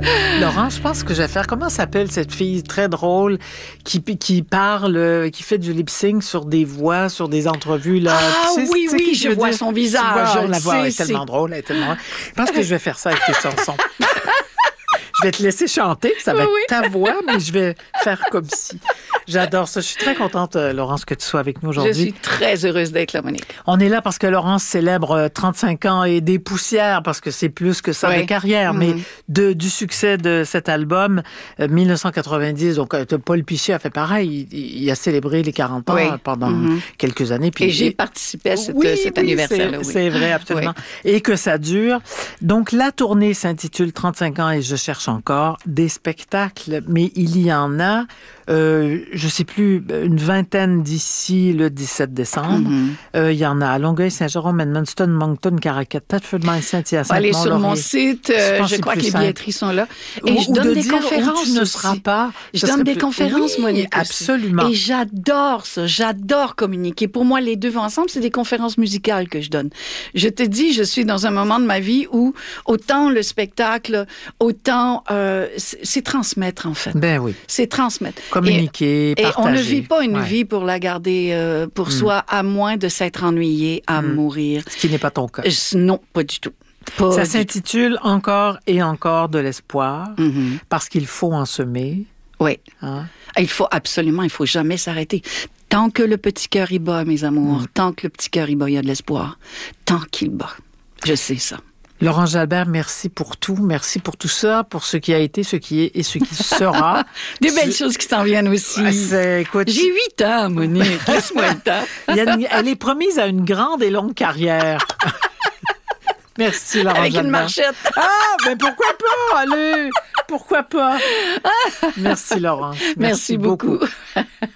Laurent, je pense que je vais faire... Comment s'appelle cette fille très drôle qui parle, qui fait du lip-sync sur des voix, sur des entrevues, là? Ah tu sais, oui, tu sais oui, je vois son visage. La voix est tellement drôle, elle est tellement... Je pense que je vais faire ça avec tes chansons. Je vais te laisser chanter, ça va être ta voix, mais je vais faire comme si. J'adore ça. Je suis très contente, Laurence, que tu sois avec nous aujourd'hui. Je suis très heureuse d'être là, Monique. On est là parce que Laurence célèbre 35 ans et des poussières, parce que c'est plus que ça de carrière, mais du succès de cet album, 1990. Donc, Paul Piché a fait pareil. Il a célébré les 40 ans pendant quelques années. Puis, et j'ai participé à cet anniversaire-là. C'est vrai, absolument. Et que ça dure. Donc, la tournée s'intitule 35 ans et je cherche encore des spectacles, mais il y en a, je sais plus, une vingtaine d'ici le 17 décembre. Il y en a à Longueuil, Saint-Jérôme, Edmundston, Moncton, Caracat, Thetford, Saint-Hyacinthe, allez sur mon site, je crois que les billetteries sont là. Et je donne des conférences tu ne seras pas. Je donne des conférences, Monique. Absolument. Et j'adore ça. J'adore communiquer. Pour moi, les deux vont ensemble. C'est des conférences musicales que je donne. Je te dis, je suis dans un moment de ma vie où autant le spectacle, autant c'est transmettre, en fait. Ben oui. C'est transmettre. Communiquer, partager. Et on ne vit pas une vie pour la garder pour soi, à moins de s'être ennuyé, à mourir. Ce qui n'est pas ton cas. Non, pas du tout. Ça s'intitule Encore et encore de l'espoir, parce qu'il faut en semer. Oui. Il faut jamais s'arrêter. Tant que le petit cœur y bat, mes amours, tant que le petit cœur y bat, il y a de l'espoir. Tant qu'il bat. Je sais ça. Laurence Jalbert, merci pour tout. Merci pour tout ça, pour ce qui a été, ce qui est et ce qui sera. Des belles choses qui s'en viennent aussi. Écoute, j'ai 8 ans, Monique. Laisse-moi le temps. Elle est promise à une grande et longue carrière. Merci, Laurence Avec Jalbert. Une marchette. Mais pourquoi pas? Allez, pourquoi pas? Merci, Laurence. Merci beaucoup.